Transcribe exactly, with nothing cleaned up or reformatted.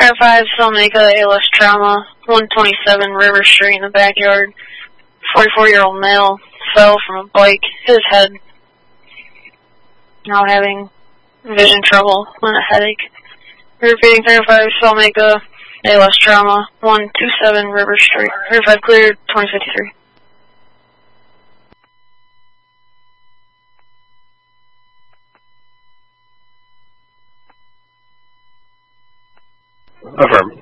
Tower five, Salmaker, A L S trauma, one twenty-seven River Street in the backyard. forty-four-year-old male fell from a bike, hit his head. Now having vision trouble and a headache. Repeating Tower five, Salmaker, A L S trauma, one twenty-seven River Street. River five cleared, twenty fifty-three. Affirm.